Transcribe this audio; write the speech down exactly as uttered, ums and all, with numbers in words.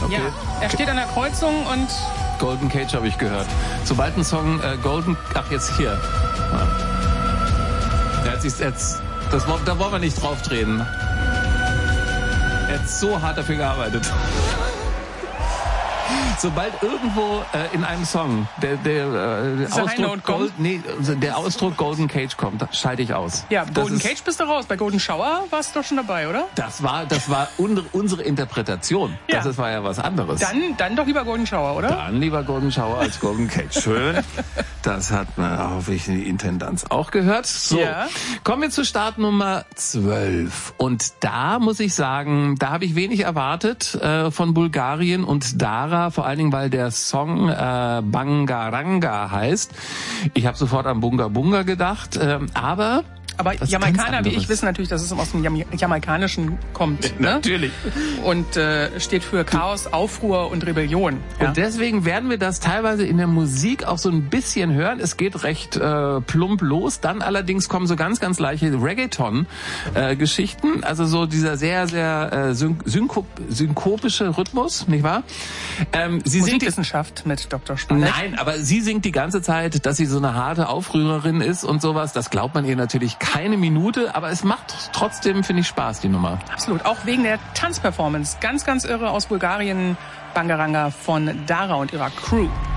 Okay. Ja, er steht an der Kreuzung und... Golden Cage habe ich gehört. Sobald ein Song äh, Golden... Ach, jetzt hier. Er hat sich jetzt... Das, da wollen wir nicht drauf treten. Er hat so hart dafür gearbeitet. Sobald irgendwo äh, in einem Song der, der, äh, Ausdruck Gold, nee, der Ausdruck Golden Cage kommt, schalte ich aus. Ja, Golden ist, Cage bist du raus. Bei Golden Shower warst du doch schon dabei, oder? Das war, das war un, unsere Interpretation. Ja. Das war ja was anderes. Dann, dann doch lieber Golden Shower, oder? Dann lieber Golden Shower als Golden Cage. Schön. Das hat man, hoffe ich, die Intendanz auch gehört. So, ja. Kommen wir zu Startnummer zwölf. Und da muss ich sagen, da habe ich wenig erwartet äh, von Bulgarien und Dara, vor allen Dingen, weil der Song äh, Bangaranga heißt. Ich habe sofort an Bunga Bunga gedacht, äh, aber... Aber Jamaikaner wie ich wissen natürlich, dass es aus dem Jam- Jamaikanischen kommt. Ne? Natürlich. Und äh, steht für Chaos, Aufruhr und Rebellion. Ja? Und deswegen werden wir das teilweise in der Musik auch so ein bisschen hören. Es geht recht äh, plump los. Dann allerdings kommen so ganz, ganz leichte Reggaeton-Geschichten. Äh, also so dieser sehr, sehr äh, syn- synkop- synkopische Rhythmus, nicht wahr? Ähm, sie Musikwissenschaft singt mit Doktor Spannett. Nein, aber sie singt die ganze Zeit, dass sie so eine harte Aufrührerin ist und sowas. Das glaubt man ihr natürlich keine Minute, aber es macht trotzdem, finde ich, Spaß, die Nummer. Absolut, auch wegen der Tanzperformance. Ganz, ganz irre aus Bulgarien, Bangaranga von Dara und ihrer Crew.